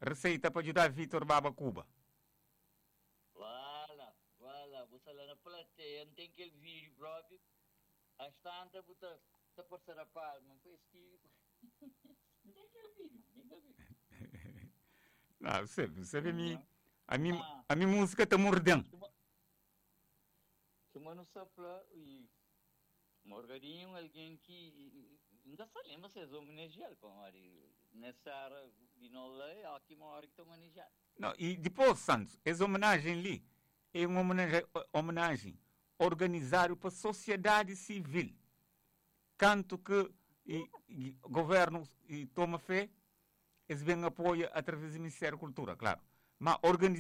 Receita para ajudar Vitor Baba Cuba. Voilà, você lá na plateia, não tem aquele vídeo próprio. Às tantas, você passar a palma, foi esse. Não tem aquele vídeo, Não, você vê Ah, a minha música está mordendo. se uma não sopra, e Morgadinho, alguém que. Ainda se lembra, vocês homenagearam, para Mari. Nessa área de Nolé, aqui uma hora que estão homenageados. Não, e depois, Santos, essa homenagem ali é uma homenagem organizada para a sociedade civil. Canto que o governo toma fé, eles vêm apoio através do Ministério da Cultura, claro. Mas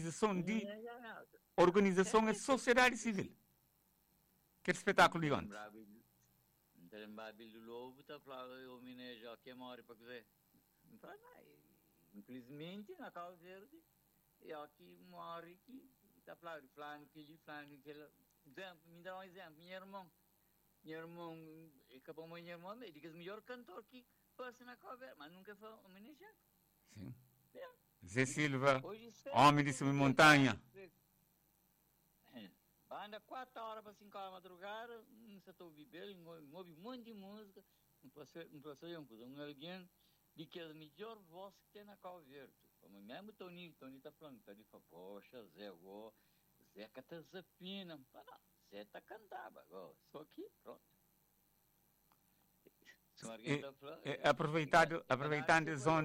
organização é sociedade civil. Que espetáculo de ontem. Não te lembrar do Lobo, está falando de homenagem aqui uma hora para dizer. Não faz nada. Infelizmente, na Cabo Verde, é aqui uma hora que está falando aquele. Exemplo, me dá um exemplo. Meu irmão, acabou meu irmão, ele diz que é o melhor cantor que passa na Cabo Verde, mas nunca foi homenageado. Sim. Zé Silva, Hoje, homem de subir montanha. Anda 4 horas para 5 horas da madrugada, não se está ouvindo bem, ouve um monte de música, não pode ser uma coisa. Alguém de que é a melhor voz que tem na Cabo Verde. Como mesmo Tony está falando, Tony fala, poxa, Zé canta zapina. Não, Zé está cantando agora, só que pronto. Aproveitando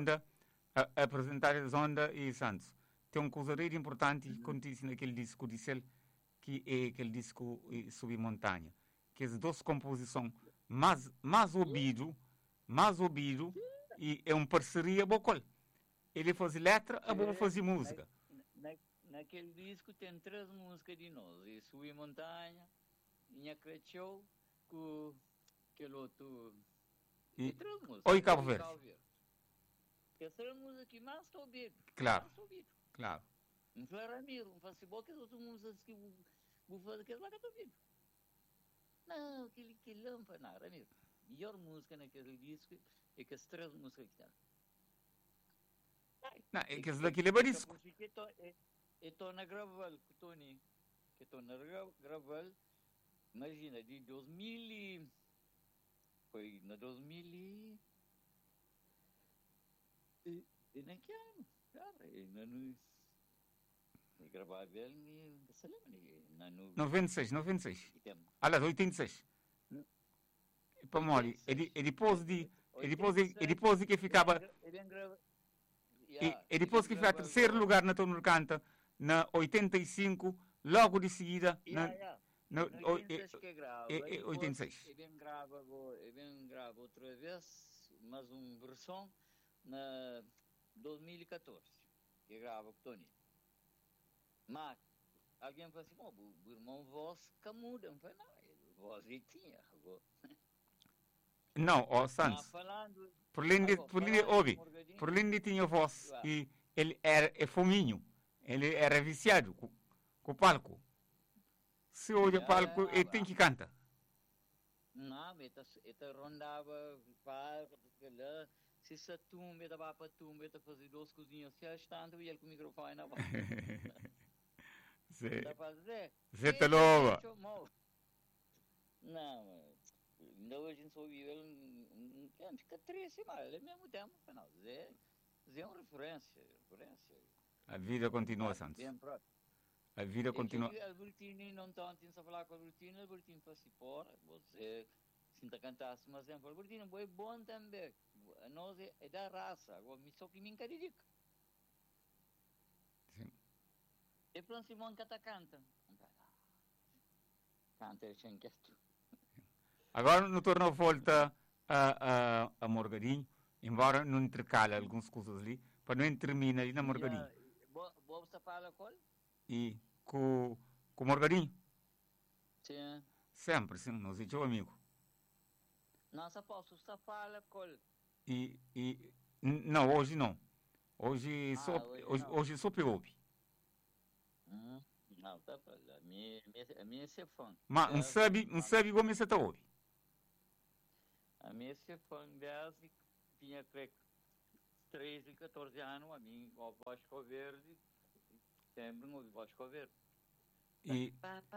a onda e Santos, tem uma coisa muito importante que acontece naquele disco de Cel, que é aquele disco Subir Montanha, que as duas composições mais ouvido e é uma parceria bocal. Ele faz letra, a boa faz música. Naquele disco tem 3 músicas de nós, e Subir Montanha, Inha Cresceu, com aquele outro... E 3 músicas. Oi Cabo Verde. Essa é a música que mais está ouvido. Claro. Não foi Ramiro, não faz boa que as outras músicas que vou fazer aqueles lá que estou ouvindo. Não, aquele lâmpada, não, Ramiro. Melhor música naquele disco é que as 3 músicas que tem. Não, é que esse daqui leva disco. Estou na Gravel, com o Tony. Estou na Gravel, imagina, de 2000 foi na 2000 e nem que ano, cara, e gravar ele, você lembra? 96. Aliás, 86. Para Mori, e depois de que ficava... E depois que foi a terceiro lugar na Torno Canta, na 85, logo de seguida, na 86. E bem grava outra vez, mas uma versão na 2014, que grava com o Tony. Mas alguém falou assim, o irmão voz que muda, não foi não, voz ele tinha. Não, Santos, por além de tinha voz, e ele era fominho, ele era viciado com o palco. Se olha o palco, ele tem que cantar. Não, ele rondava, se se tumba, ele vai para tumba, ele fazia 2 cozinhas, se estando, e ele com o microfone na mão. Zé tá louva. Não, ainda hoje não sou ele, fica triste, mas ele mesmo tempo, não, Zé é uma referência. A vida continua, Santos. A vida continua. O Albertini não está a falar com o Albertini para se pôr, você sinta cantasse, mas o Albertini é bom também, nós é da raça, agora só que me encaridica. Sim. E para o Simão que canta. Canta ele sem quieto. Agora não torna a volta a Morgadinho, embora não intercale algumas coisas ali, para não termina ali na Morgadinho. Você fala com ele? E com o Morgadinho? Sim. Sempre, sim, nós é seu amigo. Não, você fala com ele. Não, hoje não. Hoje só ouve. Não, tá falando. A minha é fã. Mas não sabe como você está ouve. A minha é fã, desde tinha 3 13, 14 anos, a mim, o Vasco Verde, sempre o Vasco Verde. E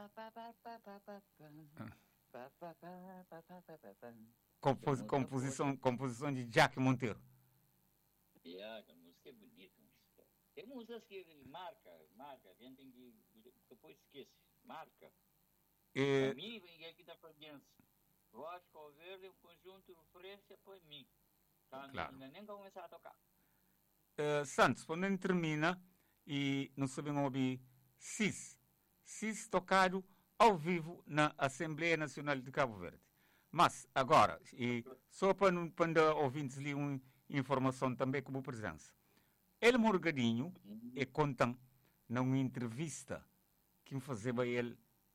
composição de Jack Monteiro. A música é bonita. Tem músicas que marca, a gente tem que depois esquece, marca. Para mim, é que dá para diante. Vasco Verde é um conjunto de referência para mim. Claro. Nem começar a tocar. Santos, quando ele termina e não sabemos ouvir CIS tocado ao vivo na Assembleia Nacional de Cabo Verde. Mas, agora, e só para ouvintes ali uma informação também como presença. Ele Morgadinho e contam numa entrevista que fazia ele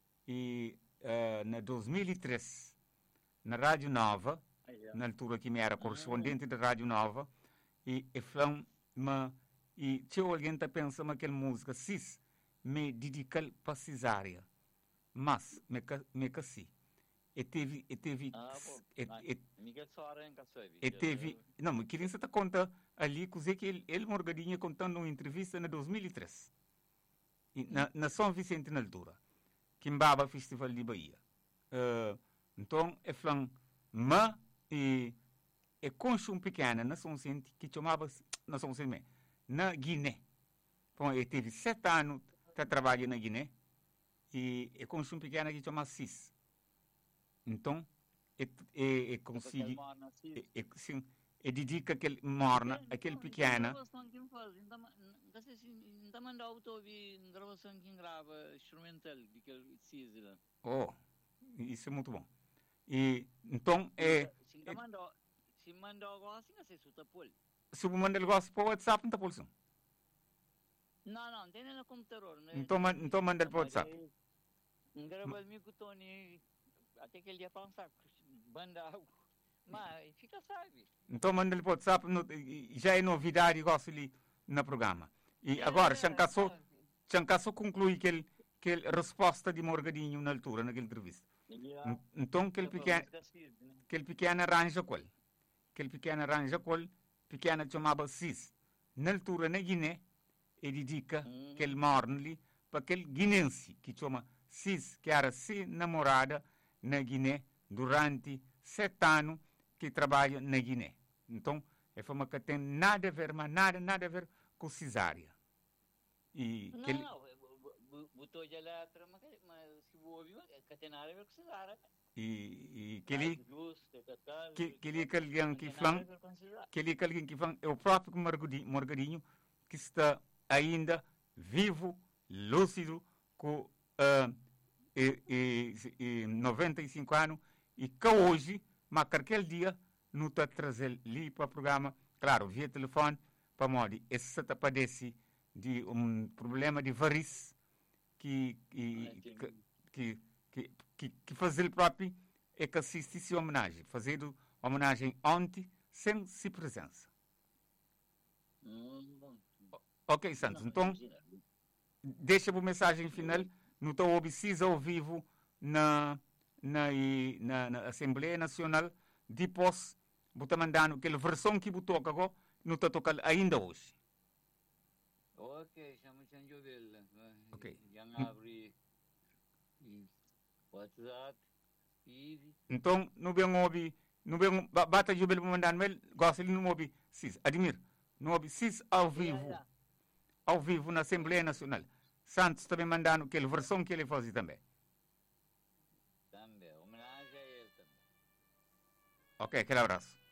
na 2003 na Rádio Nova, na altura que me era correspondente da Rádio Nova, e falam, e tinha alguém que pensa que aquela música CIS me dedica para cesárea, mas me casei. Não, mas queria você conta ali que ele Morgadinho contando numa entrevista na 2003 na São Vicente na altura Quimbaba Festival de Bahia. Então é falando é conchum pequena na São Vicente que chamava na São Vicente na Guiné. Então ele teve 7 anos de trabalho na Guiné e é conchum pequena que chama CIS. Então, consegui, dedica aquele morna, aquele pequena. Não manda gravação que grava instrumental de aquele CIS. Oh, isso é muito bom. E então se manda algo assim, você suta pôr. Se você manda algo assim para o WhatsApp, não está pôr. Não, tem no computador. Então manda para o WhatsApp. Grava o microfone. Até que ele ia pensar, banda algo, mas fica sabe. Então manda ele para o WhatsApp, já é novidade gosto ali no programa. E agora, Chancasso conclui que resposta de Morgadinho na altura, naquela entrevista. Então, aquele pequeno arranja qual? Pequena chamava CIS. Na altura, na Guiné, ele dedica aquele morno ali para aquele guinense que chama CIS, que era se namorada na Guiné durante 7 anos que trabalha na Guiné. Então, é forma que tem nada a ver, mas nada a ver com cesárea. E botou de letra, mas se ouve, que tem nada a ver com cesárea. E que alguém que fala, é o próprio Morgadinho que está ainda vivo, lúcido, com 95 anos, e que hoje, mas aquele dia, não está trazendo ali para o programa, claro, via telefone, para morrer. Esse está padece de problema de variz, que faz ele próprio, é que assiste-se homenagem. Fazer homenagem ontem, sem se presença. Ok, Santos, então, deixa a mensagem final. Não estou obsessivo ao vivo na Assembleia Nacional. Depois, vou estar mandando aquela versão que vou tocar agora, não está tocando ainda hoje. Ok, chama de ovelha. Ok. Já abre WhatsApp. Então, não vem ouvir, bata de ovelha para mandar mail, gosta de não ouvir CIS. Admir, não ouvir CIS ao vivo na Assembleia Nacional. Santos também mandando aquela versão que ele faz também. Também, homenagem a ele também. Ok, aquele abraço.